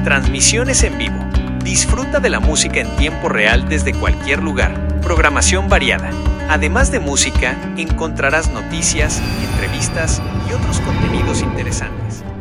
Transmisiones en vivo. Disfruta de la música en tiempo real desde cualquier lugar. Programación variada. Además de música, encontrarás noticias, entrevistas y otros contenidos interesantes.